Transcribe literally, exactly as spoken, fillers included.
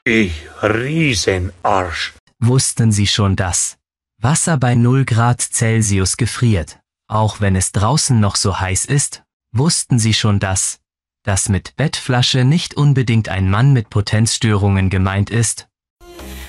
Ich Riesenarsch. Wussten Sie schon, dass Wasser bei null Grad Celsius gefriert, auch wenn es draußen noch so heiß ist? Wussten Sie schon, dass dass mit Bettflasche nicht unbedingt ein Mann mit Potenzstörungen gemeint ist?